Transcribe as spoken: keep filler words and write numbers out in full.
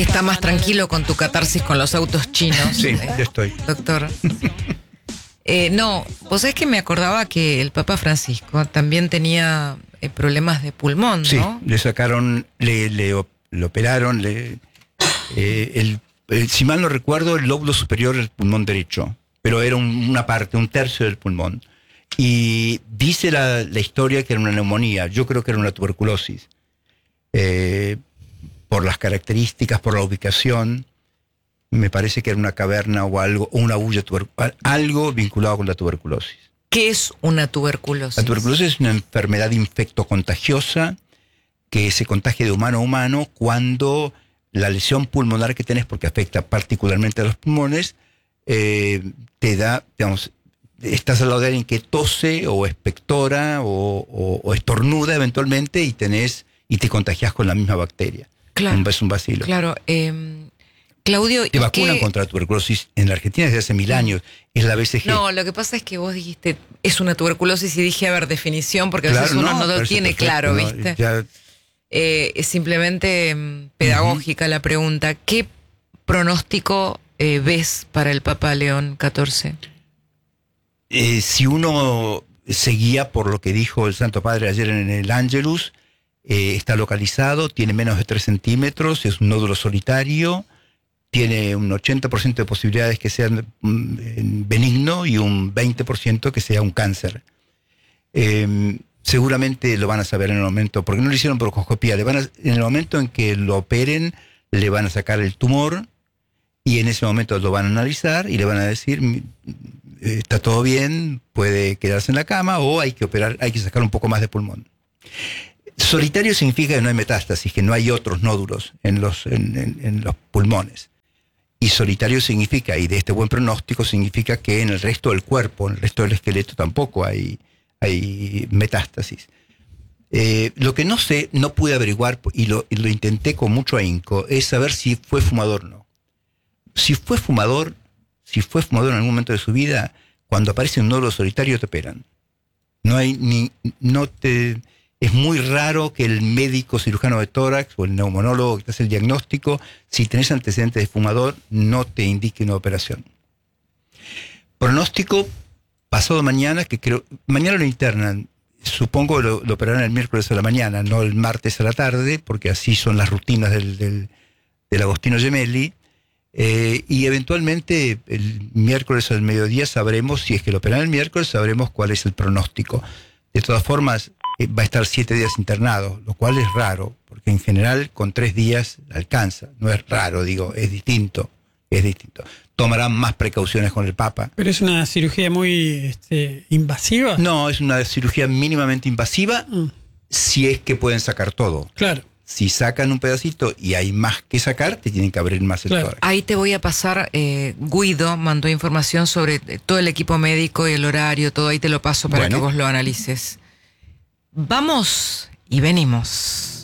Está más tranquilo con tu catarsis con los autos chinos. Sí, eh, ya estoy. Doctor. Eh, no, vos sabés que me acordaba que el Papa Francisco también tenía eh, problemas de pulmón, Sí, ¿no? le sacaron, le, le, le operaron, le, eh, el, el, si mal no recuerdo, el lóbulo superior del pulmón derecho, pero era un, una parte, un tercio del pulmón. Y dice la, la historia que era una neumonía, yo creo que era una tuberculosis, eh, por las características, por la ubicación. Me parece que era una caverna o algo, o una bulla tubercular, algo vinculado con la tuberculosis. ¿Qué es una tuberculosis? La tuberculosis es una enfermedad infectocontagiosa que se contagia de humano a humano cuando la lesión pulmonar que tenés, porque afecta particularmente a los pulmones, eh, te da, digamos, estás al lado de alguien que tose o expectora o, o, o estornuda eventualmente y tenés y te contagias con la misma bacteria. Claro. Un, es un bacilo. Claro. Eh, Claudio, te vacunan que... contra la tuberculosis en la Argentina desde hace mil años. Es la B C G. No, lo que pasa es que vos dijiste, es una tuberculosis y dije, a ver, definición, porque a Claro, veces uno no, no lo tiene perfecto, claro, no, ¿viste? ya... Eh, es simplemente mm, pedagógica uh-huh. la pregunta. ¿Qué pronóstico eh, ves para el Papa León catorce? Eh, si uno se guía por lo que dijo el Santo Padre ayer en el Ángelus, eh, está localizado, tiene menos de tres centímetros, es un nódulo solitario, tiene un ochenta por ciento de posibilidades que sea benigno y un veinte por ciento que sea un cáncer. Eh, seguramente lo van a saber en el momento, porque no lo hicieron por broncoskopía, le van a, en el momento en que lo operen, le van a sacar el tumor y en ese momento lo van a analizar y le van a decir, está todo bien, puede quedarse en la cama o hay que operar, hay que sacar un poco más de pulmón. Solitario significa que no hay metástasis, que no hay otros nódulos en los, en, en, en los pulmones. Y solitario significa, y de este buen pronóstico, significa que en el resto del cuerpo, en el resto del esqueleto tampoco hay, hay metástasis. Eh, lo que no sé, no pude averiguar, y lo, y lo intenté con mucho ahínco, es saber si fue fumador o no. Si fue fumador, si fue fumador en algún momento de su vida, cuando aparece un nódulo solitario te operan. No hay ni, no te... Es muy raro que el médico cirujano de tórax o el neumonólogo que te hace el diagnóstico, si tenés antecedentes de fumador, no te indique una operación. Pronóstico, pasado mañana, que creo, mañana lo internan, supongo lo, lo operarán el miércoles a la mañana, no el martes a la tarde, porque así son las rutinas del, del, del Agostino Gemelli, eh, y eventualmente el miércoles al mediodía sabremos, si es que lo operan el miércoles, sabremos cuál es el pronóstico. De todas formas, va a estar siete días internado, lo cual es raro, porque en general con tres días alcanza. No es raro, digo, es distinto, es distinto. Tomarán más precauciones con el Papa. ¿Pero es una cirugía muy este, invasiva? No, es una cirugía mínimamente invasiva, mm. si es que pueden sacar todo. Claro. Si sacan un pedacito y hay más que sacar, te tienen que abrir más el claro. tórax. Ahí te voy a pasar, eh, Guido mandó información sobre todo el equipo médico y el horario, todo ahí te lo paso para bueno. que vos lo analices. Vamos y venimos.